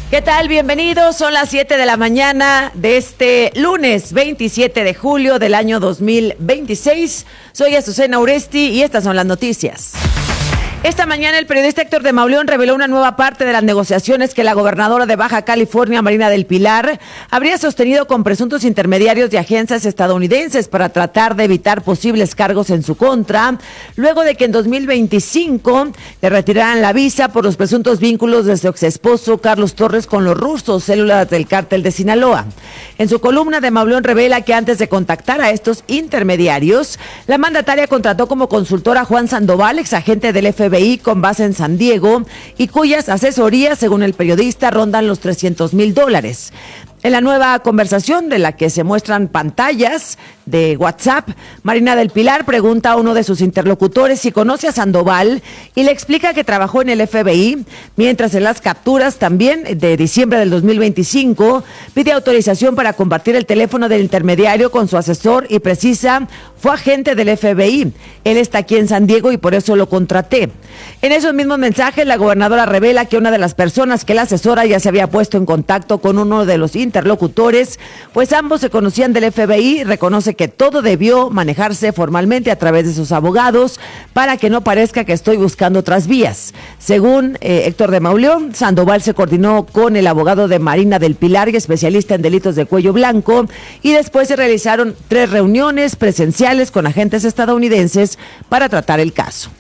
¿Qué tal? Bienvenidos. Son las 7 de la mañana de este lunes 27 de julio del año 2026. Soy Azucena Uresti y estas son las noticias. Esta mañana el periodista Héctor de Mauleón reveló una nueva parte de las negociaciones que la gobernadora de Baja California, Marina del Pilar, habría sostenido con presuntos intermediarios de agencias estadounidenses para tratar de evitar posibles cargos en su contra, luego de que en 2025 le retiraran la visa por los presuntos vínculos de su exesposo Carlos Torres con los rusos, células del cártel de Sinaloa. En su columna, de Mauleón revela que antes de contactar a estos intermediarios, la mandataria contrató como consultor a Juan Sandoval, exagente del FBI con base en San Diego, y cuyas asesorías, según el periodista, rondan los $300,000. En la nueva conversación de la que se muestran pantallas de WhatsApp, Marina del Pilar pregunta a uno de sus interlocutores si conoce a Sandoval y le explica que trabajó en el FBI, mientras en las capturas también de diciembre del 2025 pide autorización para compartir el teléfono del intermediario con su asesor y precisa: fue agente del FBI, él está aquí en San Diego y por eso lo contraté. En esos mismos mensajes, la gobernadora revela que una de las personas que la asesora ya se había puesto en contacto con uno de los interlocutores, pues ambos se conocían del FBI. Reconoce que todo debió manejarse formalmente a través de sus abogados para que no parezca que estoy buscando otras vías. Según Héctor de Mauleón, Sandoval se coordinó con el abogado de Marina del Pilar, especialista en delitos de cuello blanco, y después se realizaron 3 reuniones presenciales con agentes estadounidenses para tratar el caso.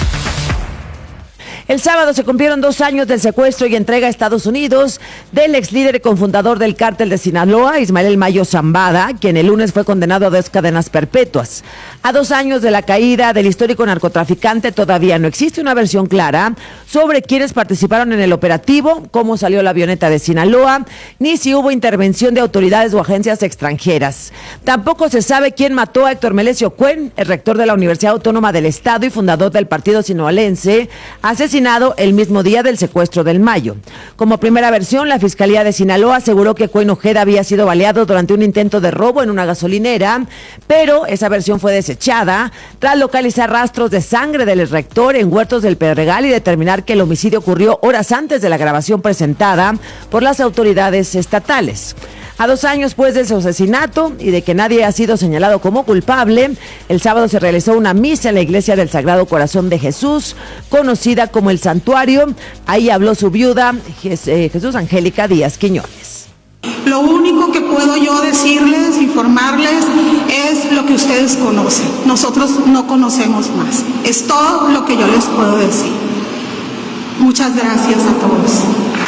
El sábado se cumplieron 2 años del secuestro y entrega a Estados Unidos del ex líder y cofundador del cártel de Sinaloa, Ismael El Mayo Zambada, quien el lunes fue condenado a 2 cadenas perpetuas. A 2 años de la caída del histórico narcotraficante, todavía no existe una versión clara sobre quiénes participaron en el operativo, cómo salió la avioneta de Sinaloa, ni si hubo intervención de autoridades o agencias extranjeras. Tampoco se sabe quién mató a Héctor Melesio Cuen, el rector de la Universidad Autónoma del Estado y fundador del partido sinaloense, asesinado el mismo día del secuestro del Mayo. Como primera versión, la Fiscalía de Sinaloa aseguró que Cuen Ojeda había sido baleado durante un intento de robo en una gasolinera, pero esa versión fue desechada tras localizar rastros de sangre del rector en Huertos del Pedregal y determinar que el homicidio ocurrió horas antes de la grabación presentada por las autoridades estatales. A 2 años pues de su asesinato y de que nadie ha sido señalado como culpable, el sábado se realizó una misa en la iglesia del Sagrado Corazón de Jesús, conocida como El Santuario. Ahí habló su viuda, Jesús Angélica Díaz Quiñones. Lo único que puedo yo decirles, informarles, es lo que ustedes conocen. Nosotros no conocemos más. Es todo lo que yo les puedo decir. Muchas gracias a todos.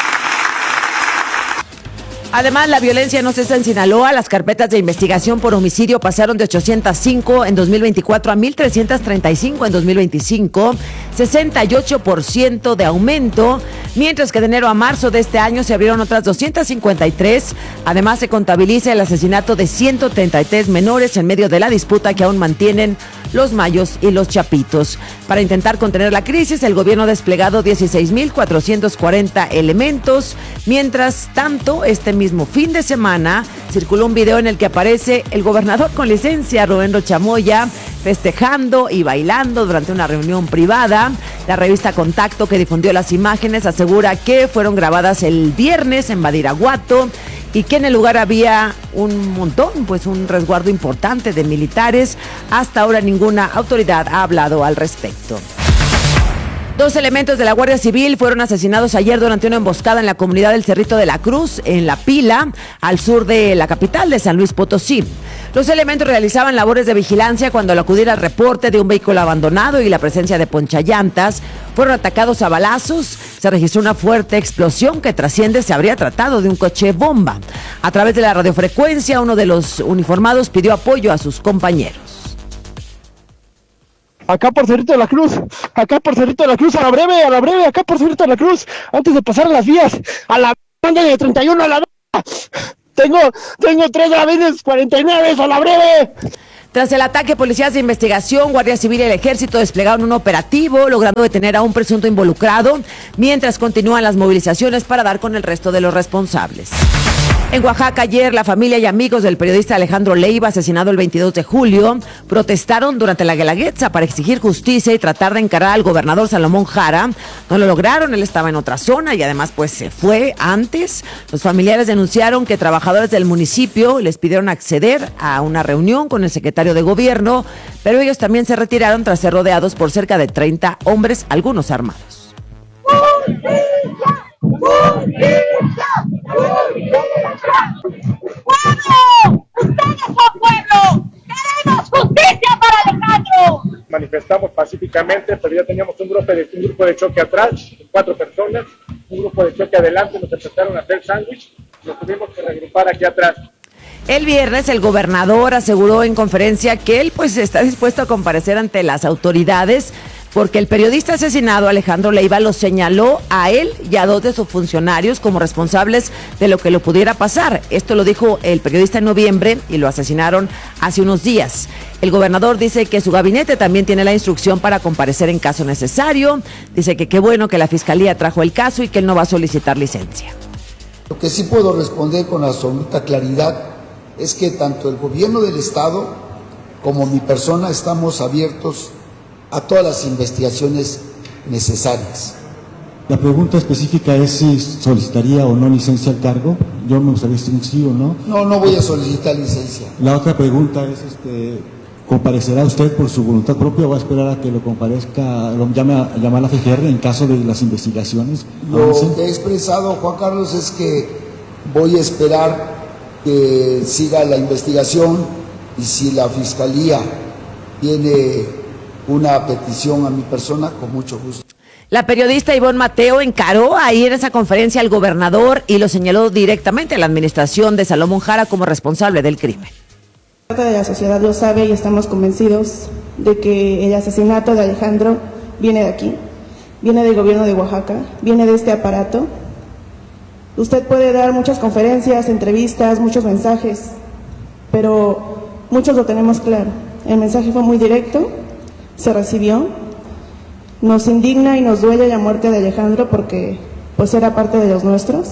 Además, la violencia no cesa en Sinaloa. Las carpetas de investigación por homicidio pasaron de 805 en 2024 a 1,335 en 2025, 68% de aumento, mientras que de enero a marzo de este año se abrieron otras 253. Además, se contabiliza el asesinato de 133 menores en medio de la disputa que aún mantienen los Mayos y los Chapitos. Para intentar contener la crisis, el gobierno ha desplegado 16,440 elementos. Mientras tanto, este mismo fin de semana circuló un video en el que aparece el gobernador con licencia, Rubén Rochamoya, festejando y bailando durante una reunión privada. La revista Contacto, que difundió las imágenes, asegura que fueron grabadas el viernes en Badiraguato y que en el lugar había un resguardo importante de militares. Hasta ahora ninguna autoridad ha hablado al respecto. 2 elementos de la Guardia Civil fueron asesinados ayer durante una emboscada en la comunidad del Cerrito de la Cruz, en La Pila, al sur de la capital de San Luis Potosí. Los elementos realizaban labores de vigilancia cuando al acudir al reporte de un vehículo abandonado y la presencia de ponchallantas, fueron atacados a balazos. Se registró una fuerte explosión que trasciende se habría tratado de un coche bomba. A través de la radiofrecuencia, uno de los uniformados pidió apoyo a sus compañeros. Acá por Cerrito de la Cruz, a la breve, acá por Cerrito de la Cruz, antes de pasar las vías, a la banda de 31 a la... Tengo 3 gravines 49 a la breve. Tras el ataque, policías de investigación, Guardia Civil y el Ejército desplegaron un operativo, logrando detener a un presunto involucrado, mientras continúan las movilizaciones para dar con el resto de los responsables. En Oaxaca, ayer, la familia y amigos del periodista Alejandro Leiva, asesinado el 22 de julio, protestaron durante la Guelaguetza para exigir justicia y tratar de encarar al gobernador Salomón Jara. No lo lograron, él estaba en otra zona y además pues se fue antes. Los familiares denunciaron que trabajadores del municipio les pidieron acceder a una reunión con el secretario de gobierno, pero ellos también se retiraron tras ser rodeados por cerca de 30 hombres, algunos armados. ¡Pueblo! ¡Ustedes son pueblo! ¡Queremos justicia para Alejandro! Manifestamos pacíficamente, pero ya teníamos un grupo de choque atrás, 4 personas, un grupo de choque adelante, nos empezaron a hacer sándwich, nos tuvimos que reagrupar aquí atrás. El viernes el gobernador aseguró en conferencia que él pues está dispuesto a comparecer ante las autoridades porque el periodista asesinado Alejandro Leiva lo señaló a él y a 2 de sus funcionarios como responsables de lo que le pudiera pasar. Esto lo dijo el periodista en noviembre y lo asesinaron hace unos días. El gobernador dice que su gabinete también tiene la instrucción para comparecer en caso necesario. Dice que qué bueno que la fiscalía trajo el caso y que él no va a solicitar licencia. Lo que sí puedo responder con absoluta claridad es que tanto el gobierno del estado como mi persona estamos abiertos a todas las investigaciones necesarias. La pregunta específica es si solicitaría o no licencia al cargo. Yo me gustaría decir sí o no. No voy a solicitar licencia. La otra pregunta es, ¿comparecerá usted por su voluntad propia o va a esperar a que lo comparezca, lo llame a llamar a la FGR en caso de las investigaciones? Lo que he expresado, Juan Carlos, es que voy a esperar que siga la investigación y si la fiscalía tiene una petición a mi persona, con mucho gusto. La periodista Ivonne Mateo encaró ahí en esa conferencia al gobernador y lo señaló directamente a la administración de Salomón Jara como responsable del crimen. La sociedad lo sabe y estamos convencidos de que el asesinato de Alejandro viene de aquí, viene del gobierno de Oaxaca, viene de este aparato. Usted puede dar muchas conferencias, entrevistas, muchos mensajes, pero muchos lo tenemos claro. El mensaje fue muy directo, se recibió, nos indigna y nos duele la muerte de Alejandro porque pues era parte de los nuestros.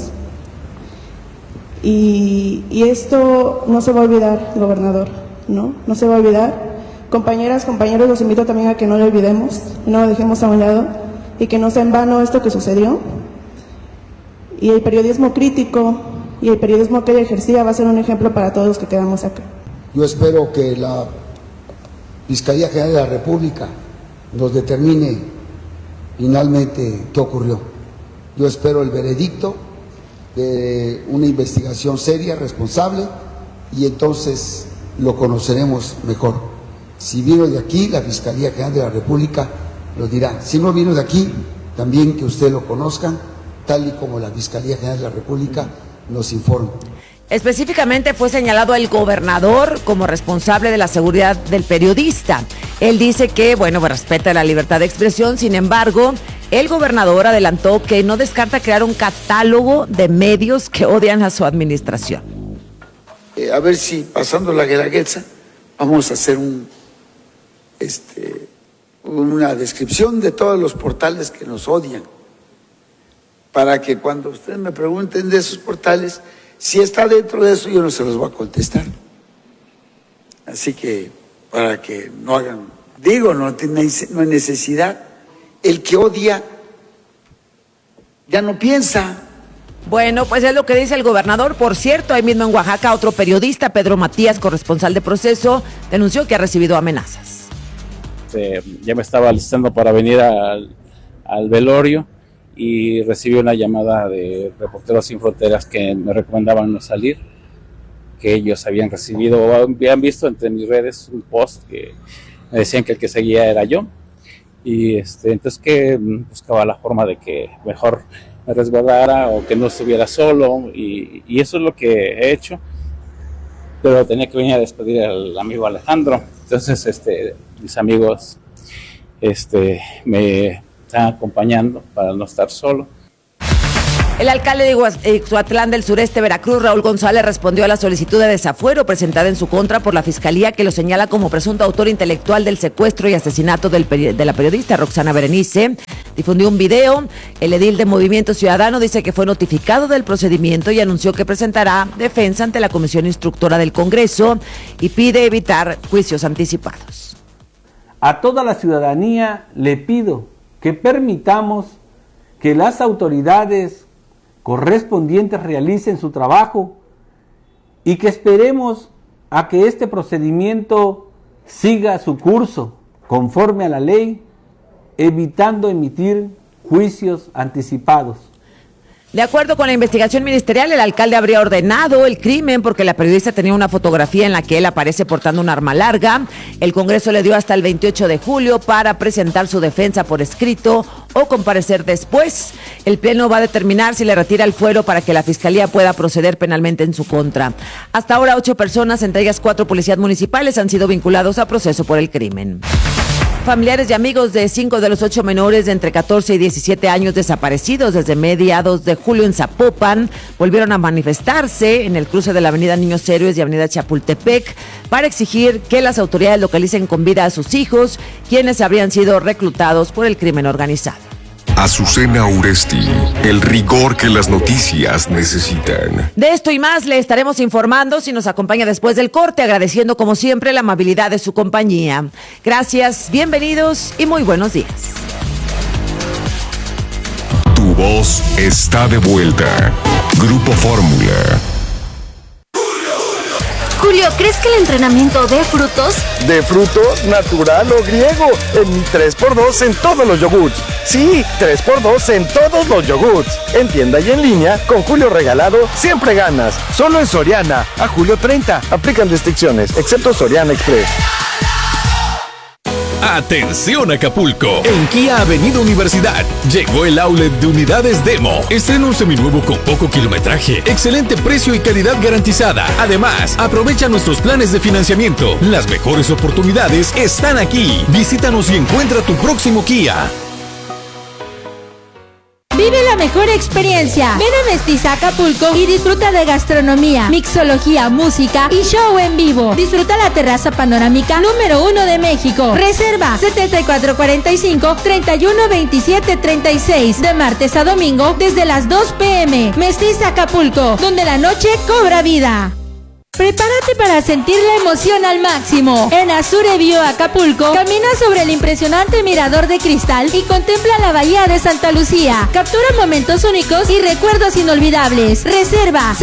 Y esto no se va a olvidar, gobernador, no se va a olvidar. Compañeras, compañeros, los invito también a que no lo olvidemos, no lo dejemos a un lado y que no sea en vano esto que sucedió. Y el periodismo crítico y el periodismo que ella ejercía va a ser un ejemplo para todos los que quedamos acá. Yo espero que la Fiscalía General de la República nos determine finalmente qué ocurrió. Yo espero el veredicto de una investigación seria, responsable, y entonces lo conoceremos mejor. Si vino de aquí, la Fiscalía General de la República lo dirá. Si no vino de aquí, también que usted lo conozcan, tal y como la Fiscalía General de la República nos informa. Específicamente fue señalado el gobernador como responsable de la seguridad del periodista. Él dice que, respeta la libertad de expresión, sin embargo, el gobernador adelantó que no descarta crear un catálogo de medios que odian a su administración. A ver si pasando la Guelaguetza vamos a hacer una descripción de todos los portales que nos odian, para que cuando ustedes me pregunten de esos portales, si está dentro de eso, yo no se los voy a contestar. Así que, para que no hagan, no hay necesidad. El que odia ya no piensa. Bueno, pues es lo que dice el gobernador. Por cierto, ahí mismo en Oaxaca, otro periodista, Pedro Matías, corresponsal de Proceso, denunció que ha recibido amenazas. Ya me estaba alistando para venir al velorio y recibí una llamada de Reporteros Sin Fronteras que me recomendaban no salir, que ellos habían recibido o habían visto entre mis redes un post que me decían que el que seguía era yo, y entonces que buscaba la forma de que mejor me resguardara o que no estuviera solo, y eso es lo que he hecho, pero tenía que venir a despedir al amigo Alejandro. Entonces mis amigos me están acompañando para no estar solo. El alcalde de Ixhuatlán del Sureste, Veracruz, Raúl González, respondió a la solicitud de desafuero presentada en su contra por la Fiscalía, que lo señala como presunto autor intelectual del secuestro y asesinato de la periodista Roxana Berenice. Difundió un video. El edil de Movimiento Ciudadano dice que fue notificado del procedimiento y anunció que presentará defensa ante la Comisión Instructora del Congreso y pide evitar juicios anticipados. A toda la ciudadanía le pido que permitamos que las autoridades correspondientes realicen su trabajo y que esperemos a que este procedimiento siga su curso conforme a la ley, evitando emitir juicios anticipados. De acuerdo con la investigación ministerial, el alcalde habría ordenado el crimen porque la periodista tenía una fotografía en la que él aparece portando un arma larga. El Congreso le dio hasta el 28 de julio para presentar su defensa por escrito o comparecer después. El Pleno va a determinar si le retira el fuero para que la Fiscalía pueda proceder penalmente en su contra. Hasta ahora, 8 personas, entre ellas 4 policías municipales, han sido vinculados a proceso por el crimen. Familiares y amigos de 5 de los 8 menores de entre 14 y 17 años desaparecidos desde mediados de julio en Zapopan volvieron a manifestarse en el cruce de la avenida Niños Héroes y avenida Chapultepec para exigir que las autoridades localicen con vida a sus hijos, quienes habrían sido reclutados por el crimen organizado. Azucena Uresti, el rigor que las noticias necesitan. De esto y más le estaremos informando si nos acompaña después del corte, agradeciendo como siempre la amabilidad de su compañía. Gracias, bienvenidos y muy buenos días. Tu voz está de vuelta. Grupo Fórmula. Julio, ¿crees que el entrenamiento dé frutos? ¿De frutos, natural o griego? En mi 3x2 en todos los yogurts. Sí, 3x2 en todos los yogurts. En tienda y en línea, con Julio regalado, siempre ganas. Solo en Soriana, a julio 30. Aplican restricciones, excepto Soriana Express. Atención Acapulco, en Kia Avenida Universidad llegó el outlet de unidades Demo. Estrena un seminuevo con poco kilometraje, excelente precio y calidad garantizada. Además, aprovecha nuestros planes de financiamiento. Las mejores oportunidades están aquí. Visítanos y encuentra tu próximo Kia. Vive la mejor experiencia. Ven a Mestiza Acapulco y disfruta de gastronomía, mixología, música y show en vivo. Disfruta la terraza panorámica número 1 de México. Reserva 7445-312736 de martes a domingo desde las 2 p.m. Mestiza Acapulco, donde la noche cobra vida. Prepárate para sentir la emoción al máximo. En Azure View Acapulco, camina sobre el impresionante mirador de cristal y contempla la bahía de Santa Lucía. Captura momentos únicos y recuerdos inolvidables. Reserva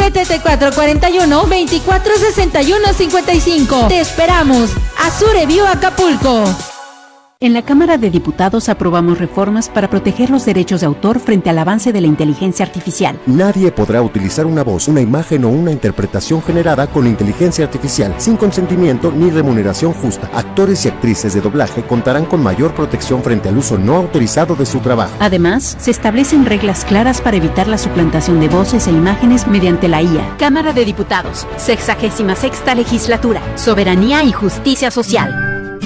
7441-246155. Te esperamos. Azure View Acapulco. En la Cámara de Diputados aprobamos reformas para proteger los derechos de autor frente al avance de la inteligencia artificial. Nadie podrá utilizar una voz, una imagen o una interpretación generada con inteligencia artificial sin consentimiento ni remuneración justa. Actores y actrices de doblaje contarán con mayor protección frente al uso no autorizado de su trabajo. Además, se establecen reglas claras para evitar la suplantación de voces e imágenes mediante la IA. Cámara de Diputados, 66ª Legislatura, Soberanía y Justicia Social.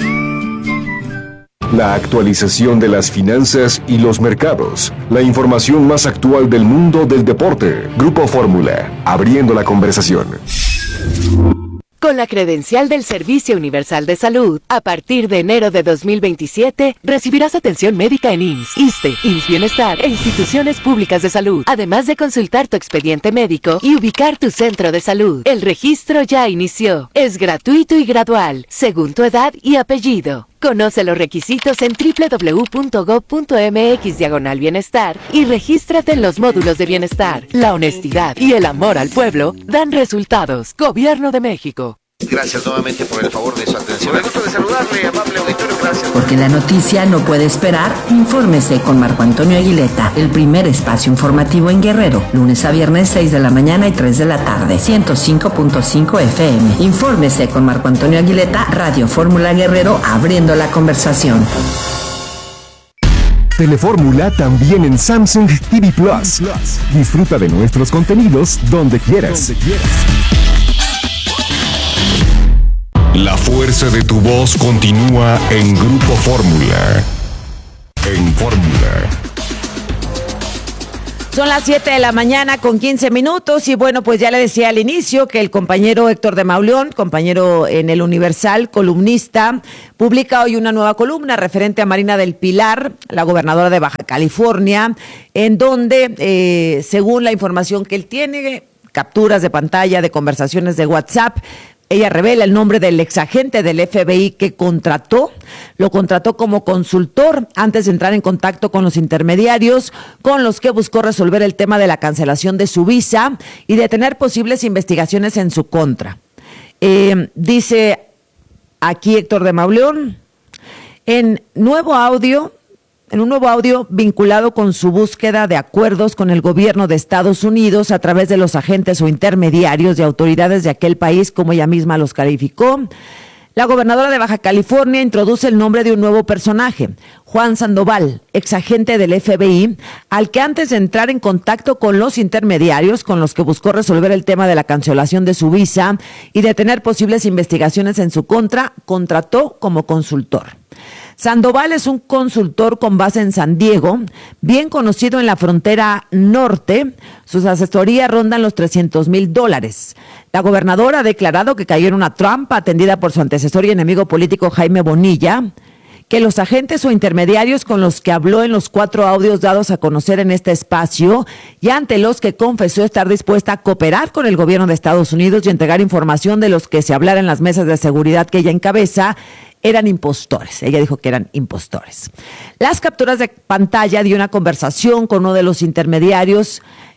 La actualización de las finanzas y los mercados. La información más actual del mundo del deporte. Grupo Fórmula, abriendo la conversación. Con la credencial del Servicio Universal de Salud, a partir de enero de 2027, recibirás atención médica en IMSS, ISSSTE, IMSS Bienestar e instituciones públicas de salud, además de consultar tu expediente médico y ubicar tu centro de salud. El registro ya inició. Es gratuito y gradual, según tu edad y apellido. Conoce los requisitos en www.gov.mx/bienestar y regístrate en los módulos de bienestar. La honestidad y el amor al pueblo dan resultados. Gobierno de México. Gracias nuevamente por el favor de su atención. Me gusta de saludarle, amable auditorio, gracias. Porque la noticia no puede esperar, infórmese con Marco Antonio Aguileta, el primer espacio informativo en Guerrero, lunes a viernes 6 de la mañana y 3 de la tarde, 105.5 FM. Infórmese con Marco Antonio Aguileta, Radio Fórmula Guerrero, abriendo la conversación. Telefórmula también en Samsung TV Plus. Disfruta de nuestros contenidos donde quieras. La fuerza de tu voz continúa en Grupo Fórmula. En Fórmula. Son las 7 de la mañana con 15 minutos y bueno, pues ya le decía al inicio que el compañero Héctor de Mauleón, compañero en El Universal, columnista, publica hoy una nueva columna referente a Marina del Pilar, la gobernadora de Baja California, en donde, según la información que él tiene, capturas de pantalla de conversaciones de WhatsApp, ella revela el nombre del exagente del FBI que lo contrató como consultor antes de entrar en contacto con los intermediarios con los que buscó resolver el tema de la cancelación de su visa y detener posibles investigaciones en su contra. Dice aquí Héctor de Mauleón, en un nuevo audio vinculado con su búsqueda de acuerdos con el gobierno de Estados Unidos a través de los agentes o intermediarios de autoridades de aquel país, como ella misma los calificó. La gobernadora de Baja California introduce el nombre de un nuevo personaje, Juan Sandoval, exagente del FBI, al que antes de entrar en contacto con los intermediarios con los que buscó resolver el tema de la cancelación de su visa y detener posibles investigaciones en su contra, contrató como consultor. Sandoval es un consultor con base en San Diego, bien conocido en la frontera norte. Sus asesorías rondan los $300,000. La gobernadora ha declarado que cayó en una trampa atendida por su antecesor y enemigo político Jaime Bonilla, que los agentes o intermediarios con los que habló en los 4 audios dados a conocer en este espacio y ante los que confesó estar dispuesta a cooperar con el gobierno de Estados Unidos y entregar información de los que se hablara en las mesas de seguridad que ella encabeza, eran impostores. Ella dijo que eran impostores. Las capturas de pantalla de una conversación con uno de los intermediarios.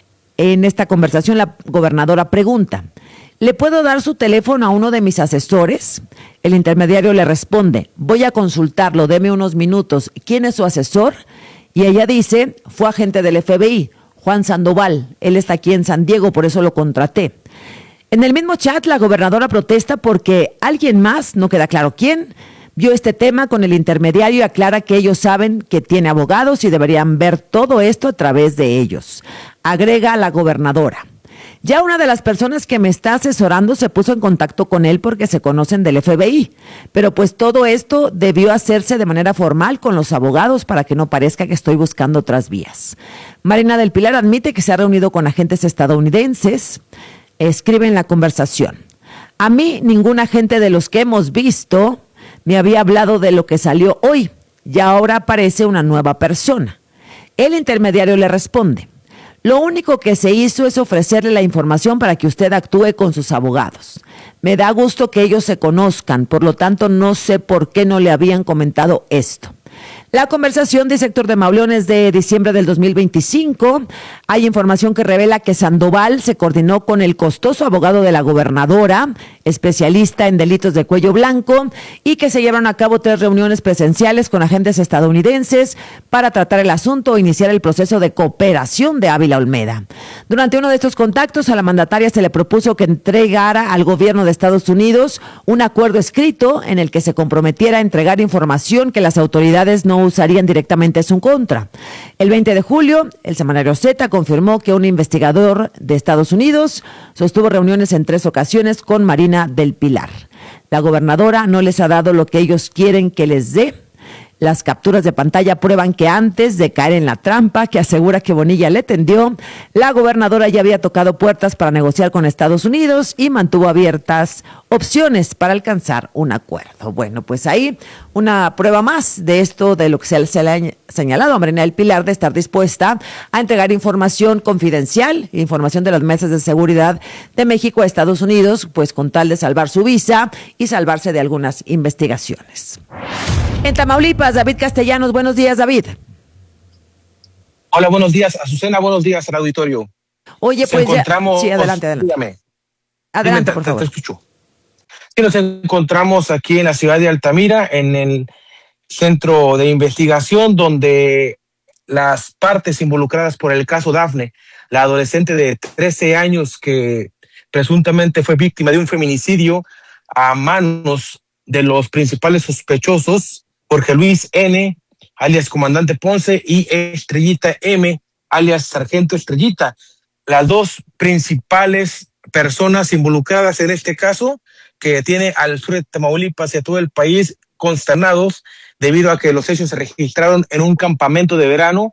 En esta conversación la gobernadora pregunta, ¿le puedo dar su teléfono a uno de mis asesores? El intermediario le responde, voy a consultarlo, deme unos minutos. ¿Quién es su asesor? Y ella dice, fue agente del FBI, Juan Sandoval. Él está aquí en San Diego, por eso lo contraté. En el mismo chat, la gobernadora protesta porque alguien más, no queda claro quién, vio este tema con el intermediario y aclara que ellos saben que tiene abogados y deberían ver todo esto a través de ellos. Agrega la gobernadora. Ya una de las personas que me está asesorando se puso en contacto con él porque se conocen del FBI, pero pues todo esto debió hacerse de manera formal con los abogados para que no parezca que estoy buscando otras vías. Marina del Pilar admite que se ha reunido con agentes estadounidenses. Escribe en la conversación, a mí ningún agente de los que hemos visto me había hablado de lo que salió hoy y ahora aparece una nueva persona. El intermediario le responde, lo único que se hizo es ofrecerle la información para que usted actúe con sus abogados. Me da gusto que ellos se conozcan, por lo tanto no sé por qué no le habían comentado esto. La conversación, dice Héctor de Mauleón, es de diciembre del 2025. Hay información que revela que Sandoval se coordinó con el costoso abogado de la gobernadora, especialista en delitos de cuello blanco, y que se llevaron a cabo 3 reuniones presenciales con agentes estadounidenses para tratar el asunto o iniciar el proceso de cooperación de Ávila Olmeda. Durante uno de estos contactos, a la mandataria se le propuso que entregara al gobierno de Estados Unidos un acuerdo escrito en el que se comprometiera a entregar información que las autoridades no usarían directamente en su contra. El 20 de julio, el semanario Z confirmó que un investigador de Estados Unidos sostuvo reuniones en 3 ocasiones con Marina del Pilar. La gobernadora no les ha dado lo que ellos quieren que les dé. Las capturas de pantalla prueban que antes de caer en la trampa que asegura que Bonilla le tendió, la gobernadora ya había tocado puertas para negociar con Estados Unidos y mantuvo abiertas opciones para alcanzar un acuerdo. Bueno, pues ahí una prueba más de esto, de lo que se le ha señalado a Marina del Pilar, de estar dispuesta a entregar información confidencial, información de las mesas de seguridad de México a Estados Unidos, pues con tal de salvar su visa y salvarse de algunas investigaciones. En Tamaulipas, David Castellanos. Buenos días, David. Hola, buenos días, Azucena. Buenos días al auditorio. Oye, pues encontramos... Sí, adelante. Dígame. Adelante, por favor. Te escucho. Sí, nos encontramos aquí en la ciudad de Altamira, en el centro de investigación, donde las partes involucradas por el caso Dafne, la adolescente de 13 años que presuntamente fue víctima de un feminicidio a manos de los principales sospechosos, Jorge Luis N., alias Comandante Ponce, y Estrellita M., alias Sargento Estrellita, las 2 principales personas involucradas en este caso, que tiene al sur de Tamaulipas y a todo el país consternados debido a que los hechos se registraron en un campamento de verano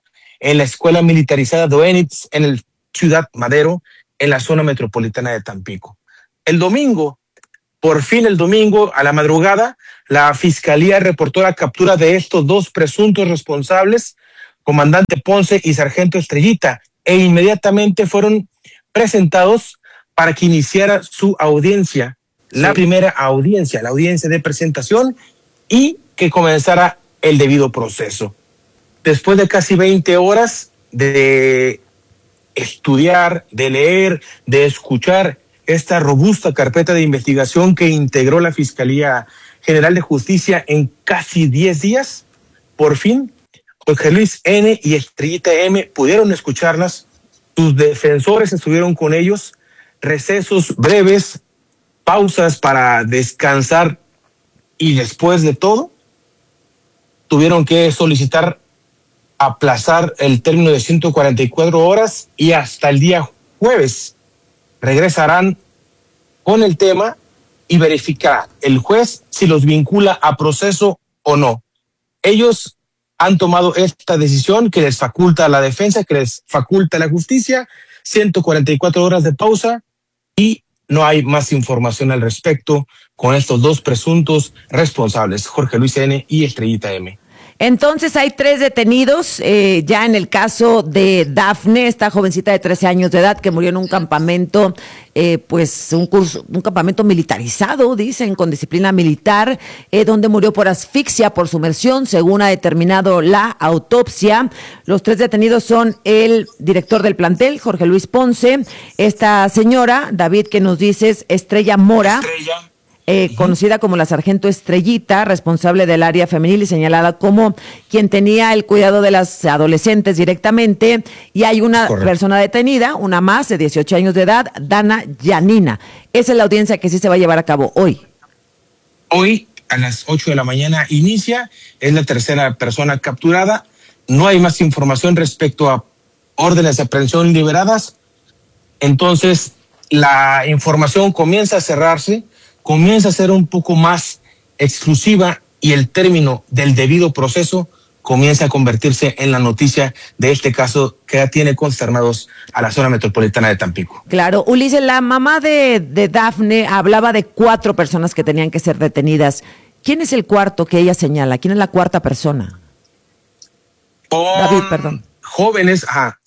en la Escuela Militarizada de Oenitz, en el Ciudad Madero, en la zona metropolitana de Tampico. El domingo, por fin el domingo, a la madrugada, la Fiscalía reportó la captura de estos dos presuntos responsables, comandante Ponce y sargento Estrellita, e inmediatamente fueron presentados para que iniciara su audiencia, la primera audiencia, la audiencia de presentación, y que comenzara el debido proceso. Después de casi 20 horas de estudiar, de leer, de escuchar esta robusta carpeta de investigación que integró la Fiscalía General de Justicia en casi 10 días, por fin, Jorge Luis N. y Estrellita M. pudieron escucharlas, sus defensores estuvieron con ellos, recesos breves, pausas para descansar y después de todo, tuvieron que solicitar aplazar el término de 144 horas y hasta el día jueves regresarán con el tema y verificará el juez si los vincula a proceso o no. Ellos han tomado esta decisión que les faculta la defensa, que les faculta la justicia, 144 horas de pausa y no hay más información al respecto con estos dos presuntos responsables, Jorge Luis N. y Estrellita M. Entonces hay 3 detenidos ya en el caso de Dafne, esta jovencita de 13 años de edad que murió en un campamento, un campamento militarizado, dicen, con disciplina militar, donde murió por asfixia, por sumersión, según ha determinado la autopsia. Los 3 detenidos son el director del plantel, Jorge Luis Ponce, esta señora, David, que nos dices, Estrella Mora. Conocida como la sargento Estrellita, responsable del área femenil y señalada como quien tenía el cuidado de las adolescentes directamente, y hay una persona detenida, una más de 18 años de edad, Dana Yanina. Esa es la audiencia que sí se va a llevar a cabo hoy. Hoy a las 8 de la mañana inicia, es la tercera persona capturada, no hay más información respecto a órdenes de aprehensión liberadas, entonces la información comienza a cerrarse, comienza a ser un poco más exclusiva y el término del debido proceso comienza a convertirse en la noticia de este caso que ya tiene consternados a la zona metropolitana de Tampico. Claro, Ulises, la mamá de Dafne hablaba de 4 personas que tenían que ser detenidas. ¿Quién es el cuarto que ella señala? ¿Quién es la cuarta persona? David, perdón. Jóvenes,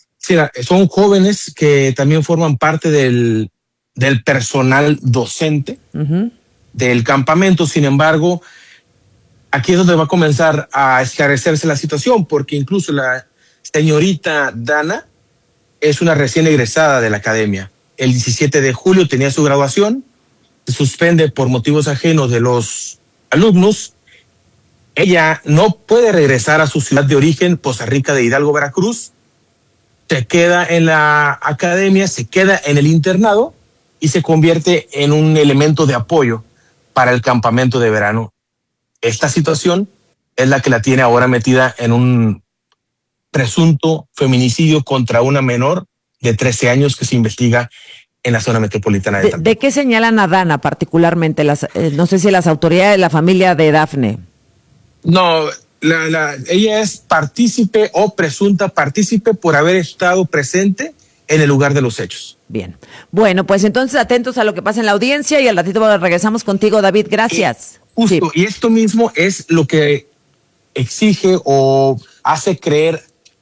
son jóvenes que también forman parte del personal docente del campamento. Sin embargo, aquí es donde va a comenzar a esclarecerse la situación, porque incluso la señorita Dana es una recién egresada de la academia. El 17 de julio tenía su graduación, se suspende por motivos ajenos de los alumnos. Ella no puede regresar a su ciudad de origen, Poza Rica de Hidalgo, Veracruz. Se queda en la academia, se queda en el internado y se convierte en un elemento de apoyo para el campamento de verano. Esta situación es la que la tiene ahora metida en un presunto feminicidio contra una menor de 13 años que se investiga en la zona metropolitana de Tampico. ¿De qué señalan a Dana particularmente? No sé si las autoridades de la familia de Dafne. No, ella es partícipe o presunta partícipe por haber estado presente en el lugar de los hechos. Bien. Bueno, pues entonces atentos a lo que pasa en la audiencia y al ratito regresamos contigo, David. Gracias. Justo, y esto mismo es lo que exige o hace creer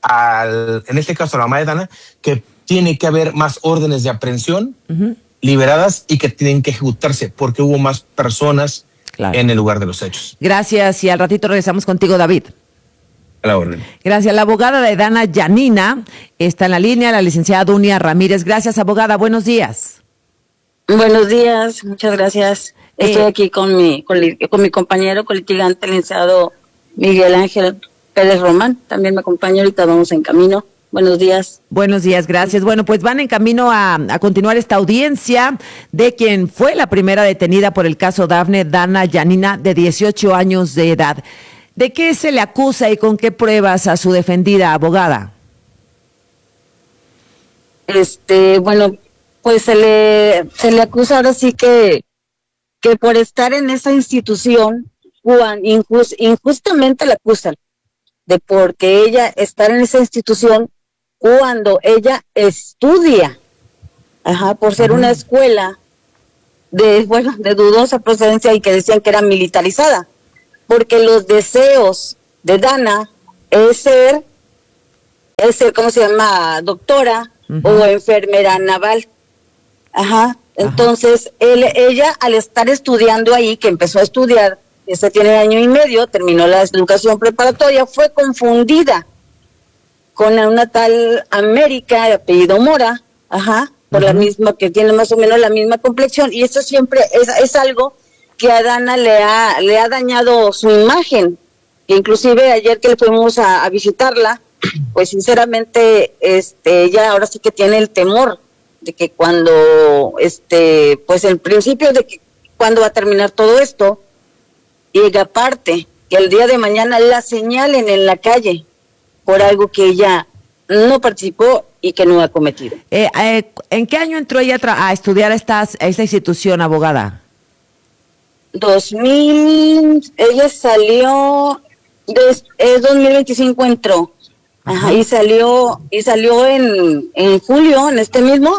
en este caso a la mamá de Dana, que tiene que haber más órdenes de aprehensión liberadas y que tienen que ejecutarse porque hubo más personas en el lugar de los hechos. Gracias, y al ratito regresamos contigo, David. A la orden. Gracias. La abogada de Dana Yanina está en la línea, la licenciada Dunia Ramírez. Gracias, abogada. Buenos días. Buenos días, muchas gracias. Estoy aquí con mi compañero colitigante, el licenciado Miguel Ángel Pérez Román. También me acompaña, ahorita vamos en camino. Buenos días. Buenos días, gracias. Bueno, pues van en camino a continuar esta audiencia de quien fue la primera detenida por el caso Dafne, Dana Yanina, de 18 años de edad. ¿De qué se le acusa y con qué pruebas a su defendida, abogada? Bueno, pues se le acusa ahora sí que por estar en esa institución, injustamente la acusan. de por qué ella estar en esa institución cuando ella estudia, por ser una escuela de dudosa procedencia y que decían que era militarizada, porque los deseos de Dana es ser, ¿cómo se llama? Doctora o enfermera naval. Entonces, ella al estar estudiando ahí, que empezó a estudiar, tiene 1 año y medio, terminó la educación preparatoria, fue confundida con una tal América, de apellido Mora, por la misma, que tiene más o menos la misma complexión, y eso siempre es algo que a Dana le ha dañado su imagen, que inclusive ayer que le fuimos a visitarla, pues sinceramente, ella ahora sí que tiene el temor de que cuando, pues el principio de que cuando va a terminar todo esto, y aparte, que el día de mañana la señalen en la calle por algo que ella no participó y que no ha cometido. ¿En qué año entró ella a estudiar a esta institución, abogada? ella salió, 2025 entró, y salió en julio, en este mismo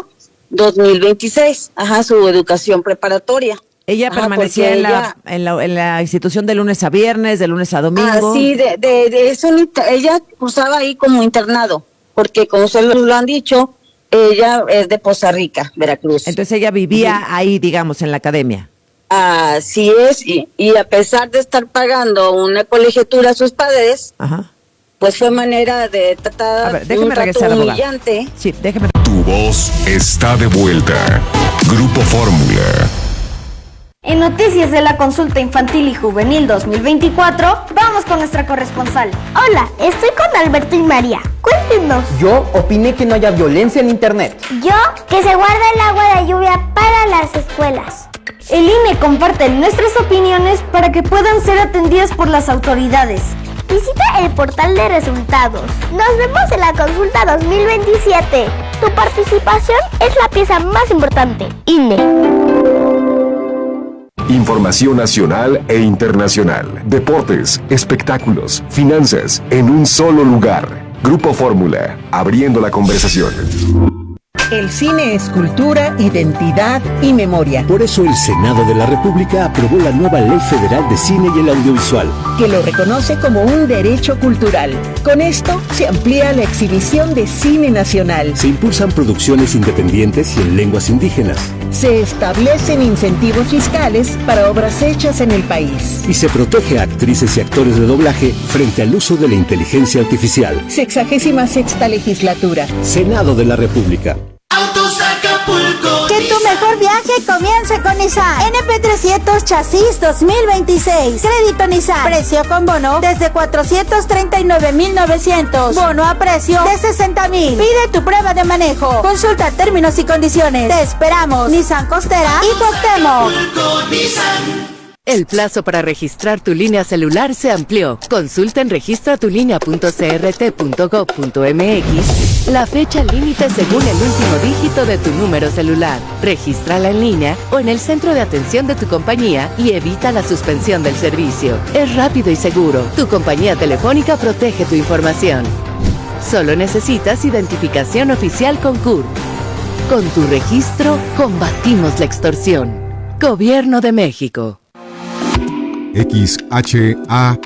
2026, su educación preparatoria. Ella permanecía en la institución de lunes a viernes, de lunes a domingo. Sí, de eso ella cursaba ahí como internado, porque como ustedes lo han dicho, ella es de Poza Rica, Veracruz. Entonces ella vivía ahí, digamos, en la academia. Así es, y a pesar de estar pagando una colegiatura a sus padres, pues fue manera de tratar un trato humillante. Sí, déjeme. Tu voz está de vuelta. Grupo Fórmula. En noticias de la consulta infantil y juvenil 2024, vamos con nuestra corresponsal. Hola, estoy con Alberto y María. Cuéntenos. Yo opiné que no haya violencia en internet. Yo, que se guarde el agua de lluvia para las escuelas. El INE comparte nuestras opiniones para que puedan ser atendidas por las autoridades. Visita el portal de resultados. Nos vemos en la consulta 2027. Tu participación es la pieza más importante. INE. Información nacional e internacional. Deportes, espectáculos, finanzas, en un solo lugar. Grupo Fórmula, abriendo la conversación. El cine es cultura, identidad y memoria. Por eso el Senado de la República aprobó la nueva Ley Federal de Cine y el Audiovisual, que lo reconoce como un derecho cultural. Con esto se amplía la exhibición de cine nacional. Se impulsan producciones independientes y en lenguas indígenas. Se establecen incentivos fiscales para obras hechas en el país. Y se protege a actrices y actores de doblaje frente al uso de la inteligencia artificial. 66ª legislatura. Senado de la República. Autos Acapulco. Que tu mejor viaje comience con Nissan. NP300 Chasis 2026. Crédito Nissan. Precio con bono desde 439,900. Bono a precio de 60,000. Pide tu prueba de manejo. Consulta términos y condiciones. Te esperamos. Nissan Costera y Cuauhtémoc. El plazo para registrar tu línea celular se amplió. Consulta en registratulinea.crt.gov.mx la fecha límite según el último dígito de tu número celular. Regístrala en línea o en el centro de atención de tu compañía y evita la suspensión del servicio. Es rápido y seguro. Tu compañía telefónica protege tu información. Solo necesitas identificación oficial con CURP. Con tu registro, combatimos la extorsión. Gobierno de México. XHAGR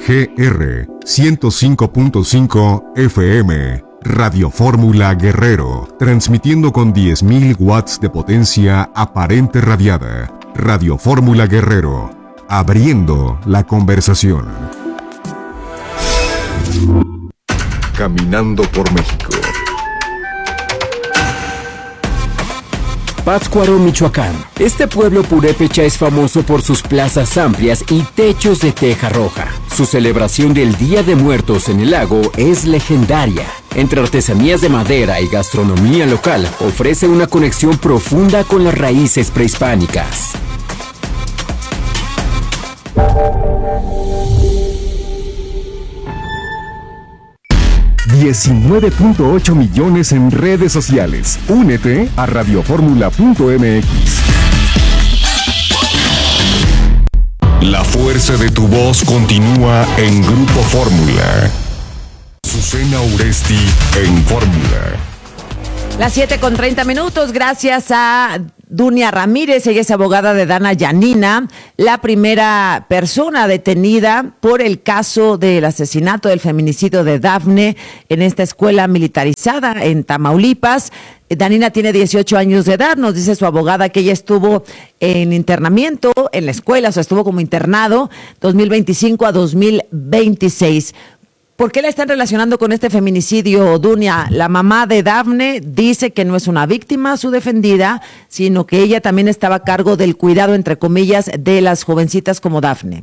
105.5 FM Radio Fórmula Guerrero, transmitiendo con 10.000 watts de potencia aparente radiada. Radio Fórmula Guerrero, abriendo la conversación. Caminando por México. Pátzcuaro, Michoacán. Este pueblo purépecha es famoso por sus plazas amplias y techos de teja roja. Su celebración del Día de Muertos en el lago es legendaria. Entre artesanías de madera y gastronomía local, ofrece una conexión profunda con las raíces prehispánicas. 19.8 millones en redes sociales. Únete a radioformula.mx. La fuerza de tu voz continúa en Grupo Fórmula. Azucena Uresti en Fórmula. Las 7:30, gracias a Dunia Ramírez, ella es abogada de Dana Yanina, la primera persona detenida por el caso del asesinato, del feminicidio de Dafne en esta escuela militarizada en Tamaulipas. Yanina tiene 18 años de edad, nos dice su abogada que ella estuvo en internamiento en la escuela, o sea, estuvo como internado 2025 a 2026. ¿Por qué la están relacionando con este feminicidio, Dunia? La mamá de Dafne dice que no es una víctima su defendida, sino que ella también estaba a cargo del cuidado, entre comillas, de las jovencitas como Dafne.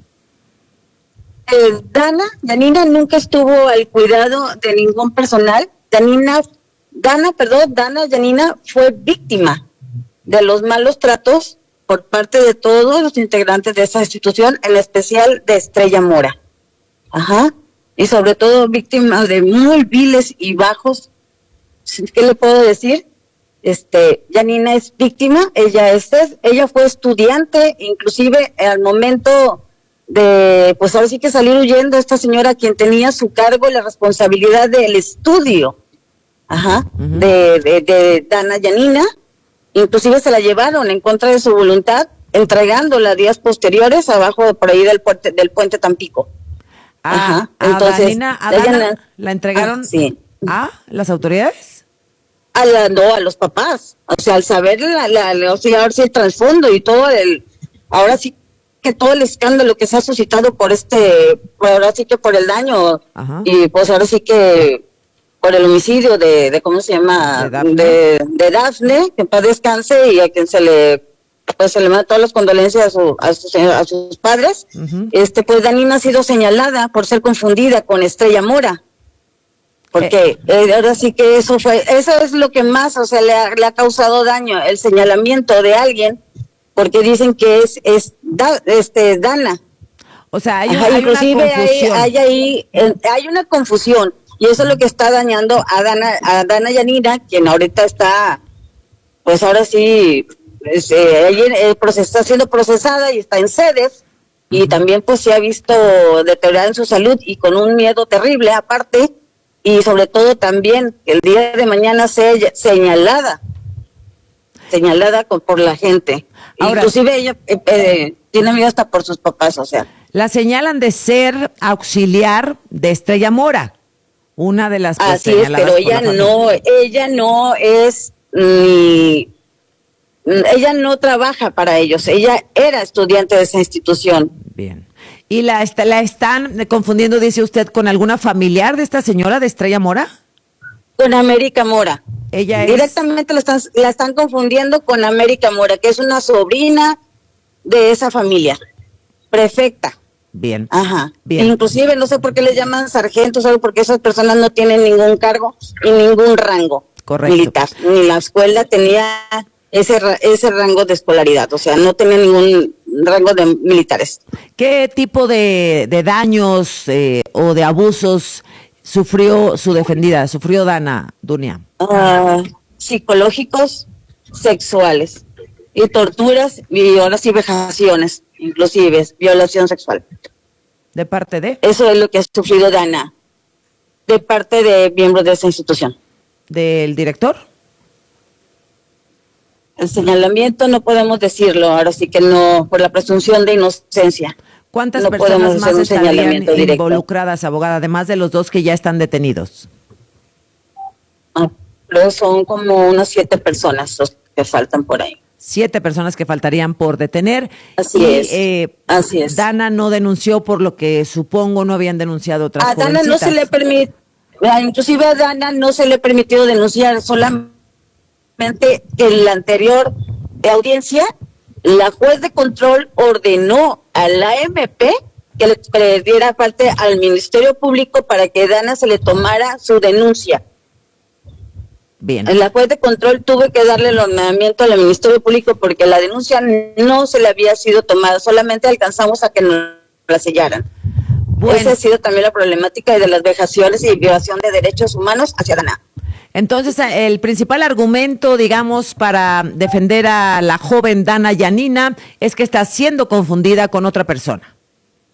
Yanina nunca estuvo al cuidado de ningún personal. Dana Yanina fue víctima de los malos tratos por parte de todos los integrantes de esa institución, en especial de Estrella Mora. Ajá. Y sobre todo víctima de muy viles y bajos. ¿Qué le puedo decir? Yanina es víctima, ella fue estudiante, inclusive al momento de, pues ahora sí que salir huyendo, esta señora quien tenía a su cargo la responsabilidad del estudio, de Dana Yanina, inclusive se la llevaron en contra de su voluntad, entregándola días posteriores abajo por ahí del puente Tampico. Entonces, ¿a Dana la entregaron a las autoridades? A los papás. O sea, al saber ahora sí el trasfondo y todo ahora sí que todo el escándalo que se ha suscitado ahora sí que por el daño, y pues ahora sí que por el homicidio de ¿cómo se llama? De Dafne, que en paz descanse, y a quien se le manda todas las condolencias a sus padres. Pues Yanina ha sido señalada por ser confundida con Estrella Mora, porque ahora sí que eso es lo que más, o sea, le ha causado daño, el señalamiento de alguien, porque dicen que es Dana. O sea, hay una confusión. Hay una confusión, y eso es lo que está dañando a Dana Yanina, quien ahorita está, pues ahora sí, está siendo procesada y está en sedes, y también pues se ha visto deteriorada en su salud y con un miedo terrible aparte, y sobre todo también el día de mañana sea señalada por la gente. Ahora, inclusive ella tiene miedo hasta por sus papás, o sea. La señalan de ser auxiliar de Estrella Mora, una de las así es, pero ella no es ni... Ella no trabaja para ellos, ella era estudiante de esa institución. Bien. ¿Y la están confundiendo, dice usted, con alguna familiar de esta señora de Estrella Mora? Con América Mora. Ella directamente la están confundiendo con América Mora, que es una sobrina de esa familia, prefecta. Bien. Bien. Inclusive no sé por qué les llaman sargentos, solo porque esas personas no tienen ningún cargo y ningún rango militar. Ni la escuela tenía ese rango de escolaridad, o sea, no tenía ningún rango de militares. ¿Qué tipo de daños o de abusos sufrió su defendida, sufrió Dana, Dunia? Psicológicos, sexuales, y torturas, y ahora sí vejaciones, inclusive violación sexual. ¿De parte de? Eso es lo que ha sufrido Dana, de parte de miembros de esa institución. ¿Del director? El señalamiento no podemos decirlo, ahora sí que no, por la presunción de inocencia. ¿Cuántas personas más estarían involucradas, abogada, además de los dos que ya están detenidos? Pero son como unas 7 personas los que faltan por ahí. 7 personas que faltarían por detener. Así es. Dana no denunció, por lo que supongo no habían denunciado otras jovencitas. A Dana no se le permite, inclusive a Dana no se le permitió denunciar, solamente en la anterior audiencia, la juez de control ordenó a la MP que le diera parte al Ministerio Público para que Dana se le tomara su denuncia. Bien. La juez de control tuvo que darle el ordenamiento al Ministerio Público porque la denuncia no se le había sido tomada, solamente alcanzamos a que nos la sellaran. Bueno. Esa ha sido también la problemática de las vejaciones y violación de derechos humanos hacia Dana. Entonces, el principal argumento, digamos, para defender a la joven Dana Yanina es que está siendo confundida con otra persona.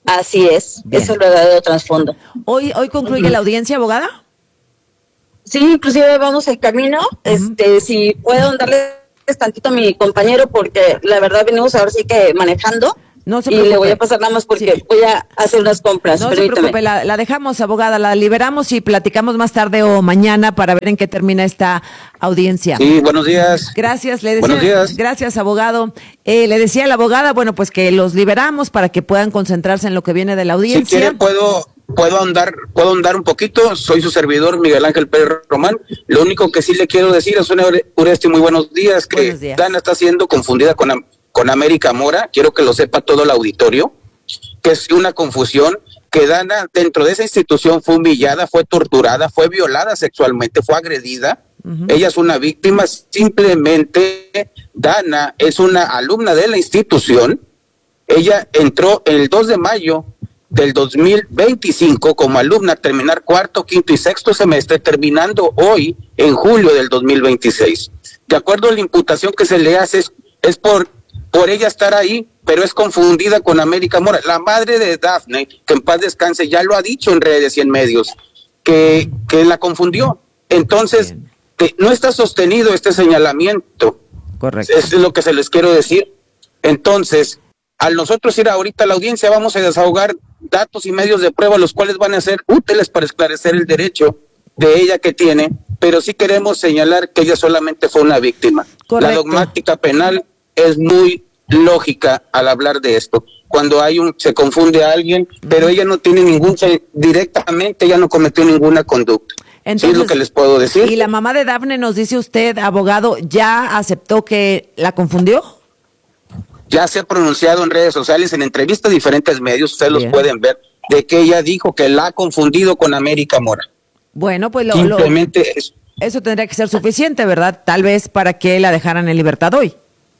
Así es, Bien. eso es lo de trasfondo. ¿Hoy concluye la audiencia, abogada? Sí, inclusive vamos en camino. Si puedo darles tantito a mi compañero, porque la verdad venimos ahora sí que manejando. No se y preocupe. le voy a pasar nada más porque voy a hacer unas compras. No permítame. se preocupe, la dejamos, abogada, la liberamos y platicamos más tarde o mañana para ver en qué termina esta audiencia. Sí, buenos días. Gracias, le decía. Buenos días. Gracias, abogado. Le decía a la abogada, bueno, pues que los liberamos para que puedan concentrarse en lo que viene de la audiencia. Si quieren puedo andar un poquito. Soy su servidor, Miguel Ángel Pérez Román. Lo único que sí le quiero decir a Susana Uresti, muy buenos días, que Buenos días. Dana está siendo confundida con América Mora. Quiero que lo sepa todo el auditorio, que es una confusión, que Dana dentro de esa institución fue humillada, fue torturada, fue violada sexualmente, fue agredida. Ella es una víctima. Simplemente Dana es una alumna de la institución. Ella entró el 2 de mayo del 2025 como alumna a terminar cuarto, quinto y sexto semestre, terminando hoy en julio del 2026. De acuerdo a la imputación que se le hace, es por ella estar ahí, pero es confundida con América Mora. La madre de Dafne, que en paz descanse, ya lo ha dicho en redes y en medios, que la confundió. Entonces, no está sostenido este señalamiento. Correcto. Es lo que se les quiero decir. Entonces, al nosotros ir ahorita a la audiencia, vamos a desahogar datos y medios de prueba, los cuales van a ser útiles para esclarecer el derecho de ella que tiene, pero sí queremos señalar que ella solamente fue una víctima. Correcto. La dogmática penal es muy lógica al hablar de esto. Cuando se confunde a alguien, pero ella no tiene directamente ella no cometió ninguna conducta. Entonces, sí es lo que les puedo decir. Y la mamá de Dafne, nos dice usted, abogado, ¿ya aceptó que la confundió? Ya se ha pronunciado en redes sociales, en entrevistas a diferentes medios, ustedes Bien. los pueden ver, de que ella dijo que la ha confundido con América Mora. Bueno, pues Simplemente eso tendría que ser suficiente, ¿verdad? Tal vez para que la dejaran en libertad hoy.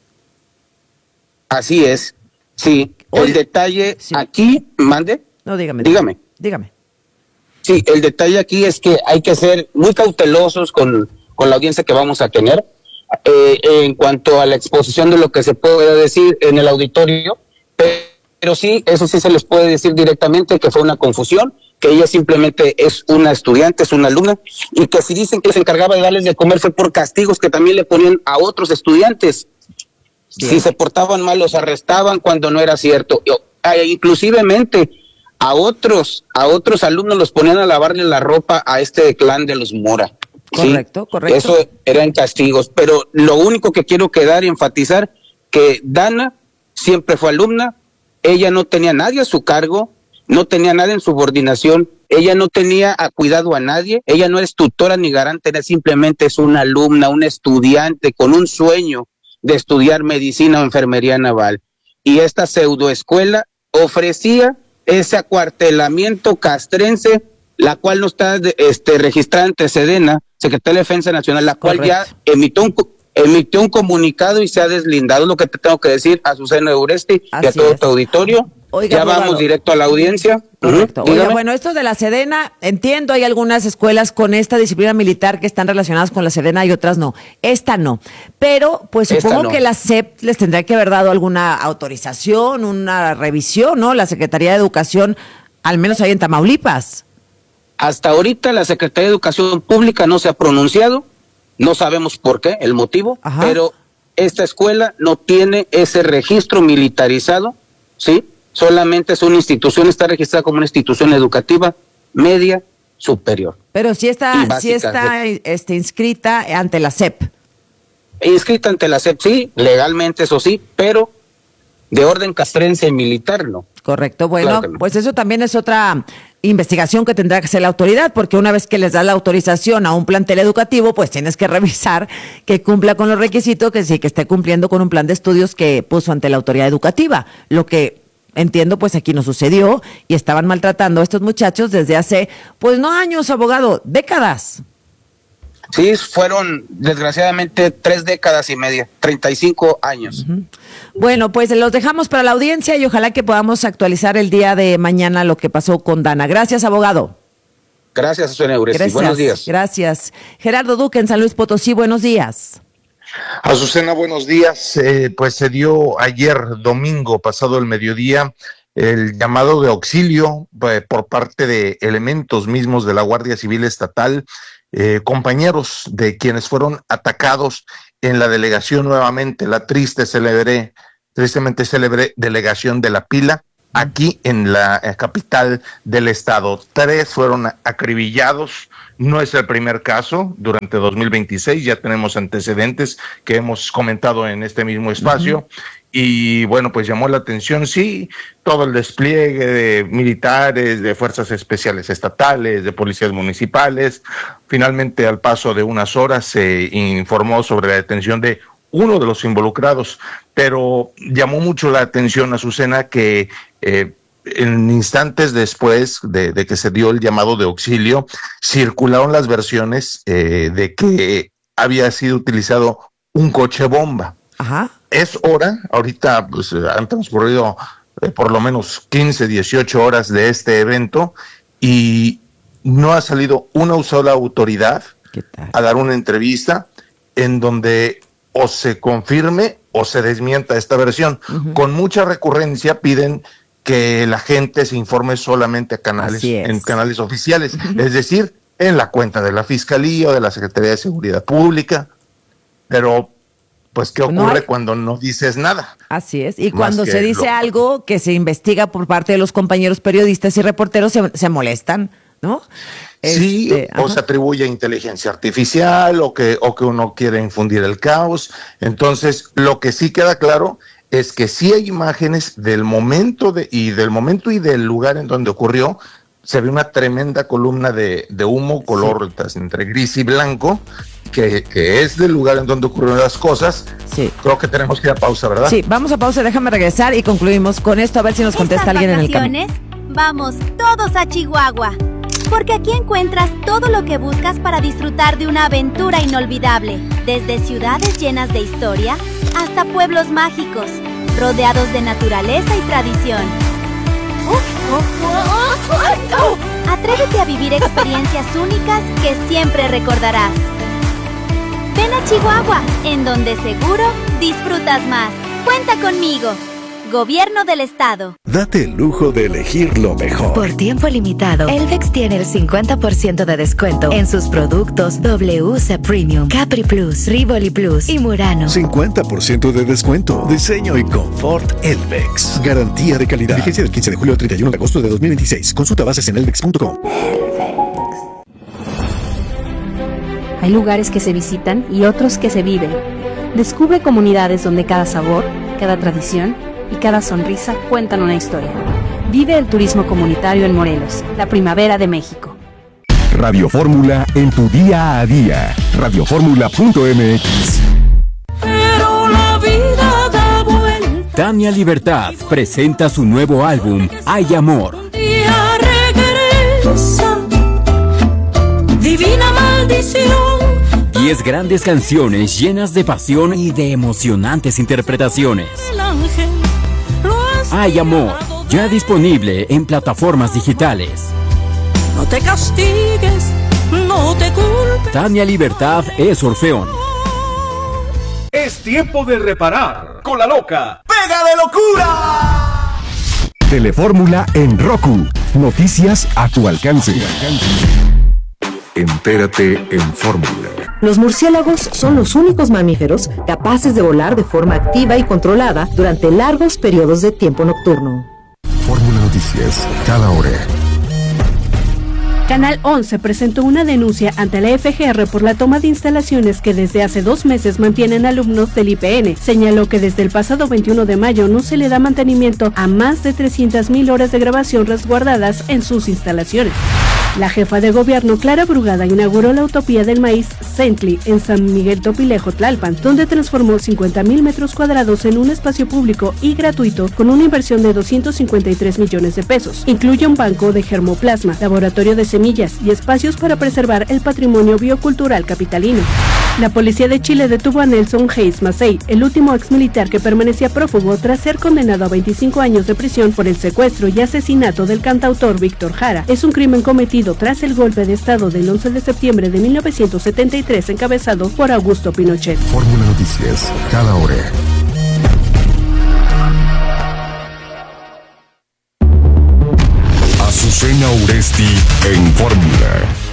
Así es, sí. El detalle aquí, mande. No, dígame. Dígame. Sí, el detalle aquí es que hay que ser muy cautelosos con la audiencia que vamos a tener en cuanto a la exposición de lo que se puede decir en el auditorio, pero sí, eso sí se les puede decir directamente que fue una confusión, que ella simplemente es una estudiante, es una alumna, y que si dicen que se encargaba de darles de comer fue por castigos que también le ponían a otros estudiantes. Bien. Si se portaban mal los arrestaban cuando no era cierto. Inclusivemente a otros alumnos los ponían a lavarle la ropa a este clan de los Mora. Correcto, ¿sí? correcto. Eso eran castigos, pero lo único que quiero quedar y enfatizar, que Dana siempre fue alumna, ella no tenía nadie a su cargo, no tenía nada en subordinación, ella no tenía cuidado a nadie, ella no es tutora ni garante, simplemente es una alumna, una estudiante con un sueño de estudiar medicina o enfermería naval. Y esta pseudoescuela ofrecía ese acuartelamiento castrense, la cual no está registrada ante Sedena, Secretaría de Defensa Nacional, la cual ya emitió un comunicado y se ha deslindado. Es lo que te tengo que decir a Susana Uresti y a todo tu auditorio. Oiga, ya abogado. vamos directo a la audiencia. Correcto. Oiga, bueno, esto de la Sedena, entiendo, hay algunas escuelas con esta disciplina militar que están relacionadas con la Sedena y otras no. Esta no. Pero, pues supongo que la SEP les tendría que haber dado alguna autorización, una revisión, ¿no? La Secretaría de Educación, al menos ahí en Tamaulipas. Hasta ahorita la Secretaría de Educación Pública no se ha pronunciado, no sabemos por qué, el motivo, pero esta escuela no tiene ese registro militarizado, ¿sí? Solamente es una institución, está registrada como una institución educativa media superior. Pero sí está inscrita ante la SEP. Inscrita ante la SEP, sí, legalmente eso sí, pero de orden castrense militar no. Correcto, bueno, Claro que no. pues eso también es otra investigación que tendrá que hacer la autoridad, porque una vez que les da la autorización a un plantel educativo, pues tienes que revisar que cumpla con los requisitos, que sí, que esté cumpliendo con un plan de estudios que puso ante la autoridad educativa, lo que entiendo, pues aquí no sucedió y estaban maltratando a estos muchachos desde hace, pues no años, abogado, décadas. Sí, fueron desgraciadamente 3 décadas y media, 35 años. Bueno, pues los dejamos para la audiencia y ojalá que podamos actualizar el día de mañana lo que pasó con Dana. Gracias, abogado. Gracias, Susana Uresti. Buenos días. Gracias. Gerardo Duque en San Luis Potosí, buenos días. Azucena, buenos días. Pues se dio ayer domingo, pasado el mediodía, el llamado de auxilio por parte de elementos mismos de la Guardia Civil Estatal, compañeros de quienes fueron atacados en la delegación nuevamente, la tristemente célebre delegación de La Pila, aquí en la capital del estado. 3 fueron acribillados. No es el primer caso. Durante 2026 ya tenemos antecedentes que hemos comentado en este mismo espacio. Y bueno, pues llamó la atención, sí, todo el despliegue de militares, de fuerzas especiales estatales, de policías municipales. Finalmente, al paso de unas horas, se informó sobre la detención de uno de los involucrados, pero llamó mucho la atención, Azucena, que en instantes después de que se dio el llamado de auxilio, circularon las versiones de que había sido utilizado un coche bomba. Ajá. Es hora, ahorita pues han transcurrido por lo menos 15, 18 horas de este evento y no ha salido una sola autoridad a dar una entrevista en donde o se confirme o se desmienta esta versión. Con mucha recurrencia piden que la gente se informe solamente a canales, en canales oficiales, es decir, en la cuenta de la Fiscalía o de la Secretaría de Seguridad Pública, pero pues ¿qué ocurre cuando no dices nada? Así es, y cuando se dice algo que se investiga por parte de los compañeros periodistas y reporteros se molestan, ¿no? Sí, o se atribuye a inteligencia artificial o que uno quiere infundir el caos. Entonces, lo que sí queda claro es que sí hay imágenes del momento y del lugar en donde ocurrió. Se ve una tremenda columna de humo color entre gris y blanco, que es del lugar en donde ocurrieron las cosas. Sí. Creo que tenemos que ir a pausa, ¿verdad? Sí, vamos a pausa, déjame regresar y concluimos con esto, a ver si nos contesta alguien en el camino. Vamos todos a Chihuahua, porque aquí encuentras todo lo que buscas para disfrutar de una aventura inolvidable, desde ciudades llenas de historia hasta pueblos mágicos, rodeados de naturaleza y tradición. Atrévete a vivir experiencias únicas que siempre recordarás. Ven a Chihuahua, en donde seguro disfrutas más. Cuenta conmigo. Gobierno del Estado. Date el lujo de elegir lo mejor. Por tiempo limitado, Elvex tiene el 50% de descuento en sus productos WC Premium, Capri Plus, Rivoli Plus y Murano. 50% de descuento. Diseño y confort Elvex. Garantía de calidad. Vigencia del 15 de julio al 31 de agosto de 2026. Consulta bases en elvex.com. Hay lugares que se visitan y otros que se viven. Descubre comunidades donde cada sabor, cada tradición y cada sonrisa cuentan una historia. Vive el turismo comunitario en Morelos, la primavera de México. Radio Fórmula en tu día a día. Radioformula.mx. Pero la vida da vuelta. Tania Libertad presenta su nuevo álbum, Hay Amor. Día regresa. Divina maldición. 10 grandes canciones llenas de pasión y de emocionantes interpretaciones. Hay Amor, ya disponible en plataformas digitales. No te castigues, no te culpes. Tania Libertad es Orfeón. Es tiempo de reparar con la loca ¡Pega de locura! Telefórmula en Roku. Noticias a tu alcance. Entérate en Fórmula. Los murciélagos son los únicos mamíferos capaces de volar de forma activa y controlada durante largos periodos de tiempo nocturno. Fórmula Noticias, cada hora. Canal 11 presentó una denuncia ante la FGR por la toma de instalaciones que desde hace 2 meses mantienen alumnos del IPN. Señaló que desde el pasado 21 de mayo no se le da mantenimiento a más de 300,000 horas de grabación resguardadas en sus instalaciones. La jefa de gobierno, Clara Brugada, inauguró la Utopía del Maíz Centli en San Miguel Topilejo, Tlalpan, donde transformó 50,000 metros cuadrados en un espacio público y gratuito con una inversión de 253 millones de pesos. Incluye un banco de germoplasma, laboratorio de semillas y espacios para preservar el patrimonio biocultural capitalino. La policía de Chile detuvo a Nelson Hayes Macei, el último exmilitar que permanecía prófugo tras ser condenado a 25 años de prisión por el secuestro y asesinato del cantautor Víctor Jara. Es un crimen cometido tras el golpe de Estado del 11 de septiembre de 1973 encabezado por Augusto Pinochet. Fórmula Noticias, cada hora. Azucena Uresti en Fórmula.